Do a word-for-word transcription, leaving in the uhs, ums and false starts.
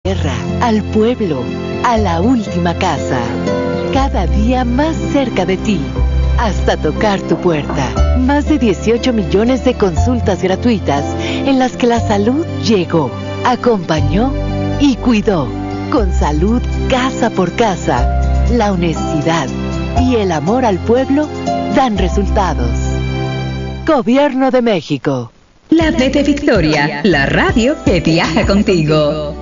al pueblo, a la última casa. Cada día más cerca de ti, hasta tocar tu puerta. Más de dieciocho millones de consultas gratuitas en las que la salud llegó, acompañó y cuidó. Con salud casa por casa, la honestidad y el amor al pueblo dan resultados. Gobierno de México. La P T Victoria, la radio que viaja contigo.